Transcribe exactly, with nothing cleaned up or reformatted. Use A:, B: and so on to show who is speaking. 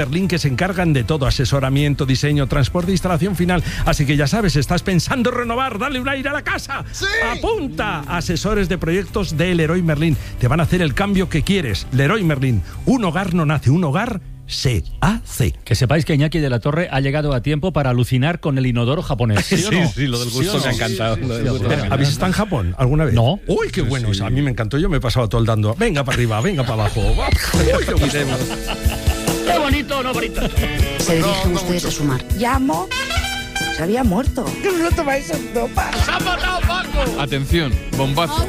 A: Merlin, que se encargan de todo: asesoramiento, diseño, transporte, instalación final. Así que ya sabes, ¿estás pensando en renovar, darle un aire a la casa?
B: ¡Sí!
A: ¡Apunta! Asesores de proyectos de Leroy Merlin. Te van a hacer el cambio que quieres. Leroy Merlin. Un hogar no nace, un hogar se hace.
C: Que sepáis que Iñaki de la Torre ha llegado a tiempo para alucinar con el inodoro japonés. ¿Sí, o no?
D: sí, lo del gusto
C: ¿Sí o
D: me ha
C: no?
D: encantado.
C: Sí,
D: lo del
C: sí,
D: gusto
C: sí,
D: me ha
A: ¿Habéis estado en Japón alguna vez?
C: No.
A: Uy, qué bueno. O sea, a mí me encantó. Yo me he pasado todo el dando. Venga para arriba, venga para abajo. Uy, qué bueno.
C: ¡Qué bonito, no bonito!
E: Se dirigen ustedes a su mar.
F: Llamo. Se había muerto.
B: ¿Qué os lo tomáis en sopa?
D: Atención, bombazo.